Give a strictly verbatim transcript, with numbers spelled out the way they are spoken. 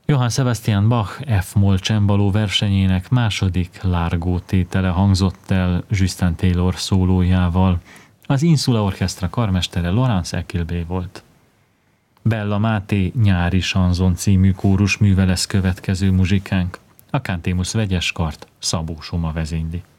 Johann Sebastian Bach F-moll csembaló versenyének második Largo tétele hangzott el Justin Taylor szólójával. Az Insula Orchestra karmestere Laurence Ekilbé volt. Bella Máté Nyári Sanzon című kórusműve lesz következő muzsikánk. A Cantemus vegyes kart Szabó Soma vezényli.